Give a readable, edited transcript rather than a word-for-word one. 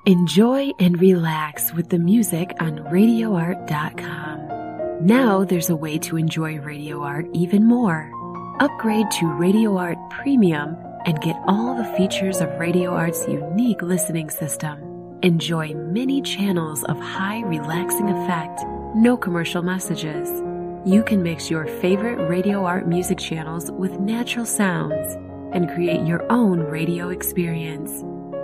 Enjoy and relax with the music on RadioArt.com. Now there's a way to enjoy Radio Art even more. Upgrade to Radio Art Premium and get all the features of Radio Art's unique listening system. Enjoy many channels of high relaxing effect, no commercial messages. You can mix your favorite Radio Art music channels with natural sounds and create your own radio experience.